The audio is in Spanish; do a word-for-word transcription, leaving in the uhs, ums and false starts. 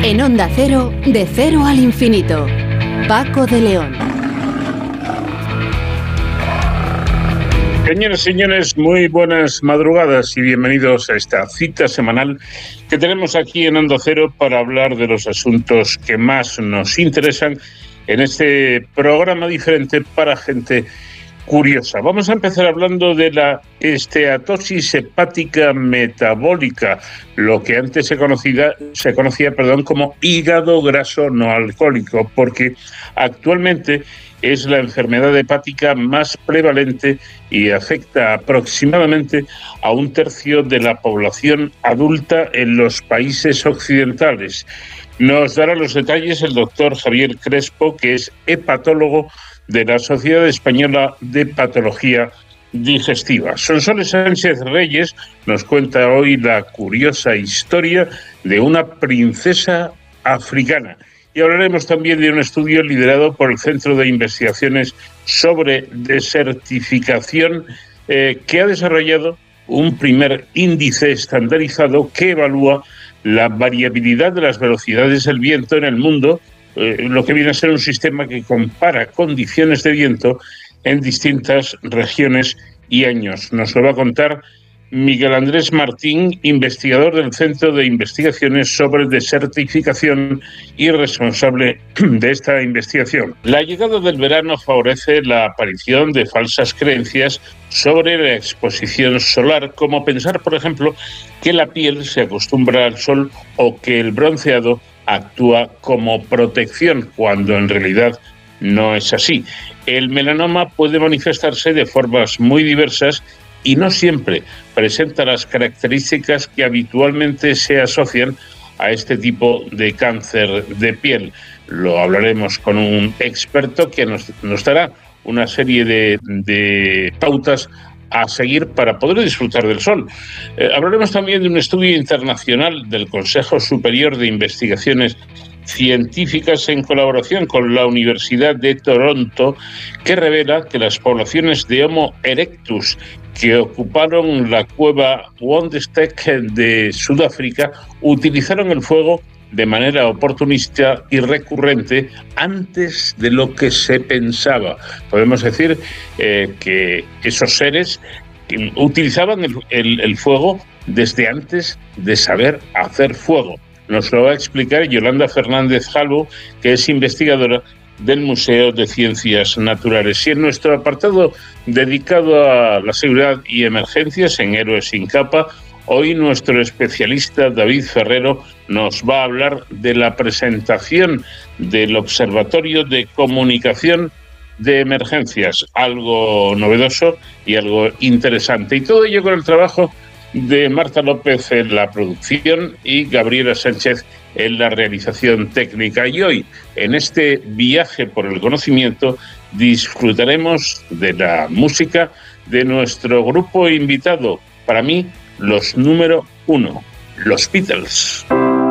En Onda Cero, de cero al infinito. Paco de León. Señoras y señores, muy buenas madrugadas y bienvenidos a esta cita semanal que tenemos aquí en Onda Cero para hablar de los asuntos que más nos interesan en este programa diferente para gente curiosa. Vamos a empezar hablando de la esteatosis hepática metabólica, lo que antes se conocía, se conocía perdón, como hígado graso no alcohólico, porque actualmente es la enfermedad hepática más prevalente y afecta aproximadamente a un tercio de la población adulta en los países occidentales. Nos dará los detalles el doctor Javier Crespo, que es hepatólogo de la Sociedad Española de Patología Digestiva. Sonsoles Sánchez Reyes nos cuenta hoy la curiosa historia de una princesa africana. Y hablaremos también de un estudio liderado por el Centro de Investigaciones sobre Desertificación eh, que ha desarrollado un primer índice estandarizado que evalúa la variabilidad de las velocidades del viento en el mundo, eh, lo que viene a ser un sistema que compara condiciones de viento en distintas regiones y años. Nos lo va a contar Miguel Andrés Martín, investigador del Centro de Investigaciones sobre Desertificación y responsable de esta investigación. La llegada del verano favorece la aparición de falsas creencias sobre la exposición solar, como pensar, por ejemplo, que la piel se acostumbra al sol o que el bronceado actúa como protección, cuando en realidad no es así. El melanoma puede manifestarse de formas muy diversas y no siempre presenta las características que habitualmente se asocian a este tipo de cáncer de piel. Lo hablaremos con un experto que nos, nos dará una serie de, de pautas a seguir para poder disfrutar del sol. Eh, hablaremos también de un estudio internacional del Consejo Superior de Investigaciones Científicas en colaboración con la Universidad de Toronto, que revela que las poblaciones de Homo erectus que ocuparon la cueva Wondestek de Sudáfrica utilizaron el fuego de manera oportunista y recurrente antes de lo que se pensaba. Podemos decir eh, que esos seres utilizaban el, el, el fuego desde antes de saber hacer fuego. Nos lo va a explicar Yolanda Fernández Jalbo, que es investigadora del Museo de Ciencias Naturales. Y en nuestro apartado dedicado a la seguridad y emergencias en Héroes sin Capa, hoy nuestro especialista David Ferrero nos va a hablar de la presentación del Observatorio de Comunicación de Emergencias, algo novedoso y algo interesante. Y todo ello con el trabajo de Marta López en la producción y Gabriela Sánchez en la realización técnica. Y hoy, en este viaje por el conocimiento, disfrutaremos de la música de nuestro grupo invitado, para mí, los número uno, los Beatles.